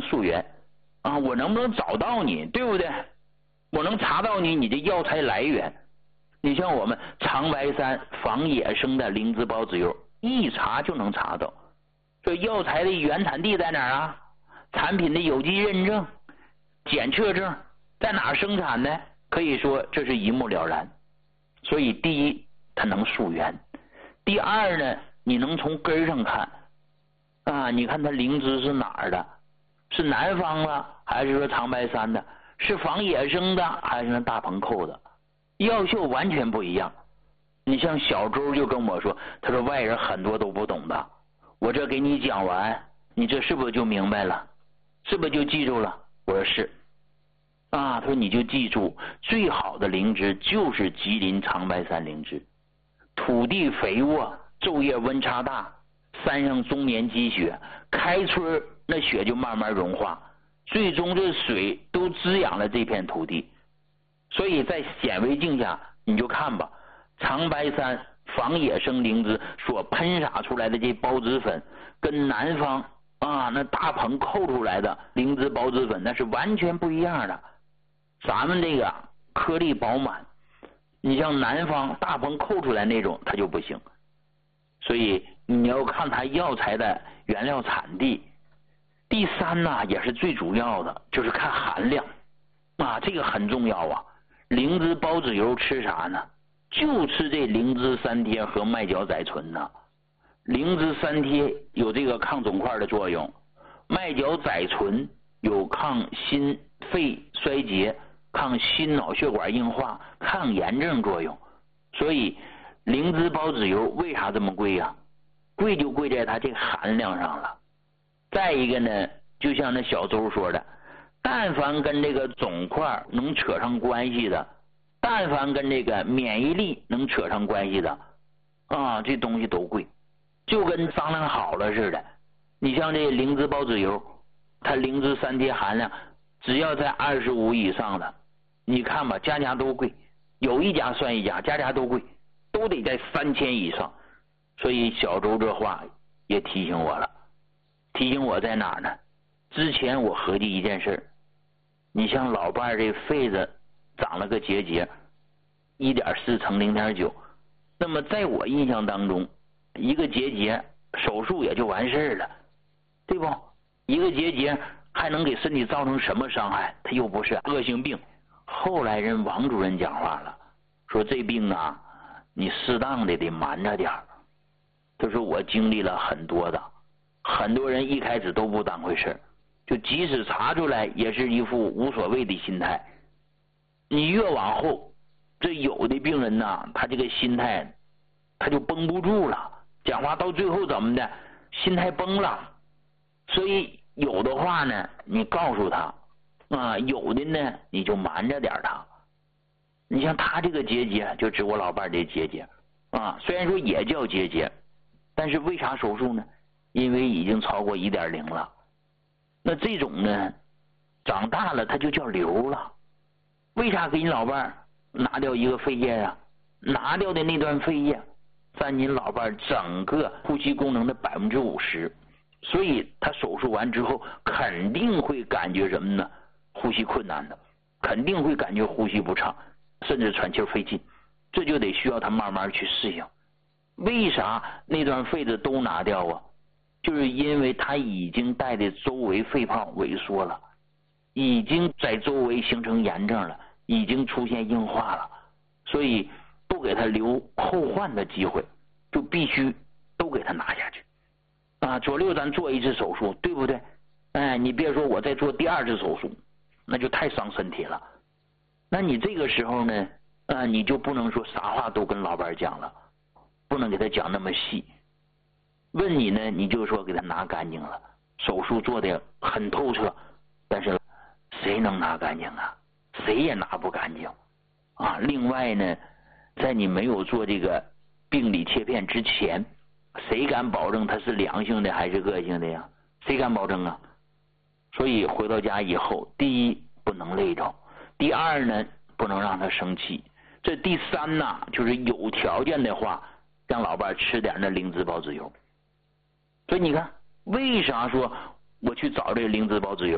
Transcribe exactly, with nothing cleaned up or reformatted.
溯源啊？我能不能找到你，对不对？我能查到你你的药材来源。你像我们长白山仿野生的灵芝孢子油，一查就能查到。这药材的原产地在哪儿啊？产品的有机认证、检测证在哪儿生产的？可以说这是一目了然。所以第一，它能溯源；第二呢，你能从根上看啊，你看它灵芝是哪儿的？是南方的，还是说长白山的？是仿野生的，还是大棚扣的？药效完全不一样。你像小周就跟我说，他说外人很多都不懂的，我这给你讲完，你这是不是就明白了？是不是就记住了？我说是啊。他说你就记住，最好的灵芝就是吉林长白山灵芝，土地肥沃，昼夜温差大，山上终年积雪，开春那雪就慢慢融化，最终这水都滋养了这片土地。所以在显微镜下你就看吧，长白山仿野生灵芝所喷洒出来的这孢子粉，跟南方啊那大棚扣出来的灵芝孢子粉那是完全不一样的。咱们这个颗粒饱满，你像南方大棚扣出来那种它就不行。所以你要看它药材的原料产地。第三呢，也是最主要的，就是看含量啊，这个很重要啊。灵芝孢子油吃啥呢？就吃这灵芝三贴和麦角甾醇呢。灵芝三贴有这个抗肿块的作用，麦角甾醇有抗心肺衰竭、抗心脑血管硬化、抗炎症作用。所以灵芝孢子油为啥这么贵呀、啊？贵就贵在它这个含量上了。再一个呢，就像那小周说的，但凡跟这个肿块能扯上关系的，但凡跟这个免疫力能扯上关系的啊，这东西都贵，就跟商量好了似的。你像这灵芝孢子油，它灵芝三贴含量只要在二十五以上的，你看吧，家家都贵，有一家算一家，家家都贵，都得在三千以上。所以小周这话也提醒我了，提醒我在哪儿呢？之前我合计一件事，你像老伴儿这肺子长了个结节， 一点四 乘 零点九， 那么在我印象当中，一个结节手术也就完事了，对不？一个结节还能给身体造成什么伤害？它又不是恶性病。后来人王主任讲话了，说这病啊，你适当的得瞒着点儿。他说我经历了很多的，很多人一开始都不当回事，就即使查出来也是一副无所谓的心态。你越往后，这有的病人呐，他这个心态他就绷不住了，讲话到最后怎么的，心态崩了。所以有的话呢你告诉他啊，有的呢你就瞒着点他。你像他这个结节，就指我老伴这结节啊，虽然说也叫结节，但是为啥手术呢？因为已经超过 一点零 了。那这种呢长大了它就叫瘤了。为啥给你老伴拿掉一个肺叶啊？拿掉的那段肺叶占您老伴整个呼吸功能的 百分之五十， 所以他手术完之后肯定会感觉什么呢？呼吸困难的，肯定会感觉呼吸不畅，甚至喘气费劲，这就得需要他慢慢去适应。为啥那段肺子都拿掉啊？就是因为他已经带的周围肺泡萎缩了，已经在周围形成炎症了，已经出现硬化了，所以不给他留后患的机会，就必须都给他拿下去啊！左右咱做一次手术，对不对？哎，你别说我再做第二次手术，那就太伤身体了。那你这个时候呢，啊，你就不能说啥话都跟老伴讲了，不能给他讲那么细。问你呢，你就说给他拿干净了，手术做的很透彻，但是谁能拿干净啊？谁也拿不干净啊！另外呢，在你没有做这个病理切片之前，谁敢保证它是良性的还是恶性的呀？谁敢保证啊？所以回到家以后，第一不能累着，第二呢不能让他生气，这第三呢就是有条件的话让老伴吃点那灵芝孢子油。所以你看为啥说我去找这个灵芝孢子油？